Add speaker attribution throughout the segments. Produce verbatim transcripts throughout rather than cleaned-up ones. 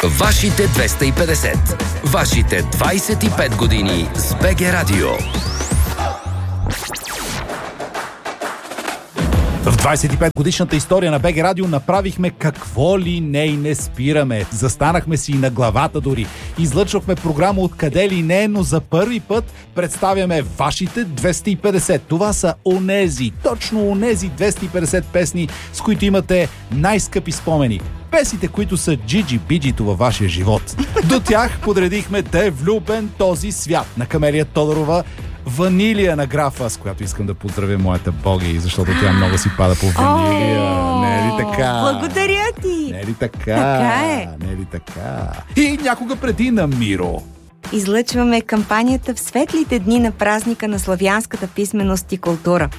Speaker 1: Вашите двеста и петдесет. Вашите двайсет и пет години с БГ Радио.
Speaker 2: В двайсет и пет годишната история на БГ Радио направихме какво ли не и не спираме. Застанахме си на главата дори. Излъчвахме програма откъде ли не, но за първи път представяме вашите двеста и петдесет. Това са онези, точно онези двеста и петдесет песни, с които имате най-скъпи спомени. Песните, които са джиджи-биджито във вашия живот. До тях подредихме Те влюбен този свят на Камелия Тодорова, Ванилия на Графа, с която искам да поздравя моята Боги, защото тя много си пада по Ванилия.
Speaker 3: О,
Speaker 2: не е ли така?
Speaker 3: Благодаря ти!
Speaker 2: Не е ли така?
Speaker 3: Така е.
Speaker 2: Не е ли така? И някога преди на Миро.
Speaker 3: Излъчваме кампанията в светлите дни на празника на славянската писменост и култура.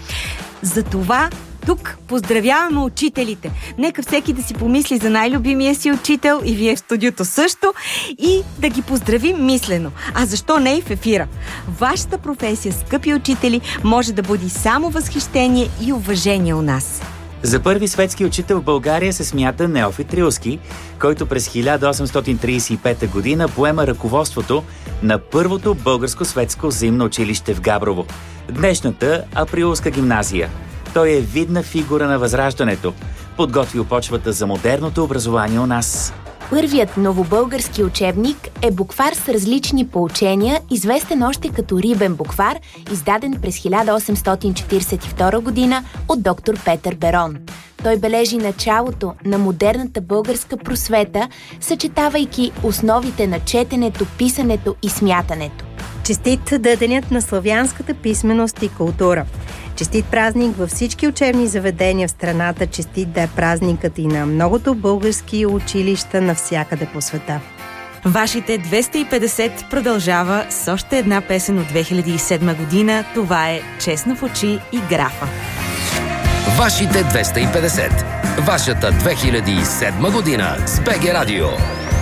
Speaker 3: Затова тук поздравяваме учителите. Нека всеки да си помисли за най-любимия си учител и вие в студиото също и да ги поздравим мислено. А защо не и в ефира? Вашата професия, скъпи учители, може да буди само възхищение и уважение у нас.
Speaker 4: За първи светски учител в България се смята Неофит Рилски, който през хиляда осемстотин трийсет и пета година поема ръководството на първото българско светско взаимно училище в Габрово, днешната Априлска гимназия. Той е видна фигура на Възраждането, подготвил почвата за модерното образование у нас.
Speaker 5: Първият новобългарски учебник е буквар с различни поучения, известен още като Рибен буквар, издаден през хиляда осемстотин четирийсет и втора година от доктор Петър Берон. Той бележи началото на модерната българска просвета, съчетавайки основите на четенето, писането и смятането.
Speaker 6: Честит да е денят на славянската писменост и култура. Честит празник във всички учебни заведения в страната, честит да е празникът и на многото български училища навсякъде по света.
Speaker 7: Вашите двеста и петдесет продължава с още една песен от две хиляди и седма година. Това е Честно в очи и Графа.
Speaker 1: Вашите двеста и петдесет. Вашата две хиляди и седма година с БГ Радио.